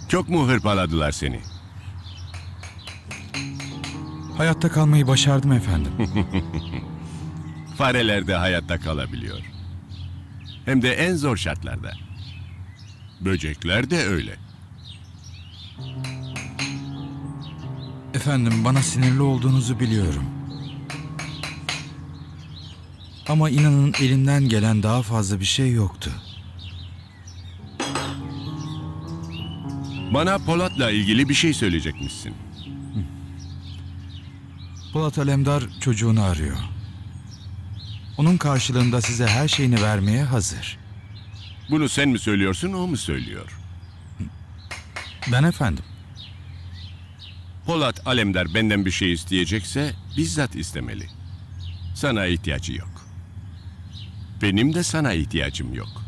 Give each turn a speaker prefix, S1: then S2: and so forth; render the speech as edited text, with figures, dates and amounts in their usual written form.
S1: Çok mu hırpaladılar seni?
S2: Hayatta kalmayı başardım efendim.
S1: Fareler de hayatta kalabiliyor. Hem de en zor şartlarda. Böcekler de öyle.
S2: Efendim, bana sinirli olduğunuzu biliyorum. Ama inanın elimden gelen daha fazla bir şey yoktu.
S1: Bana Polat'la ilgili bir şey söyleyecekmişsin.
S2: Polat Alemdar çocuğunu arıyor. Onun karşılığında size her şeyini vermeye hazır.
S1: Bunu sen mi söylüyorsun, o mu söylüyor?
S2: Ben efendim.
S1: Polat Alemdar benden bir şey isteyecekse bizzat istemeli. Sana ihtiyacı yok. Benim de sana ihtiyacım yok.